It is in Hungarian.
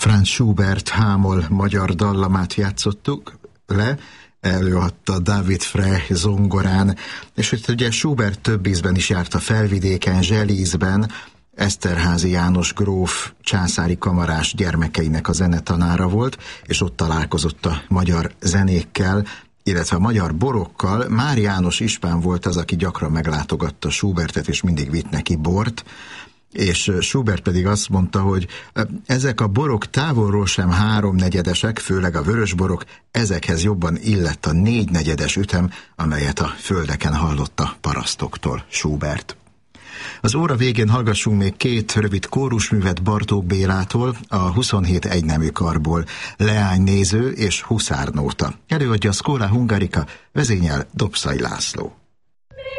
Franz Schubert Hámol magyar dallamát játszottuk le, előadta David Frey zongorán, és hogy ugye Schubert több ízben is járt a Felvidéken, Zselízben, Eszterházy János gróf császári kamarás gyermekeinek a zenetanára volt, és ott találkozott a magyar zenékkel, illetve a magyar borokkal. Már János ispán volt az, aki gyakran meglátogatta Schubertet, és mindig vitt neki bort, és Schubert pedig azt mondta, hogy ezek a borok távolról sem 3/4-esek, főleg a vörösborok, ezekhez jobban illett a 4/4-es ütem, amelyet a földeken hallott a parasztoktól Schubert. Az óra végén hallgassunk még 2 rövid kórusművet Bartók Bélától, a 27 egynemű karból, Leánynéző és Huszárnóta. Előadja a Schola Hungarica, vezényel Dobszai László.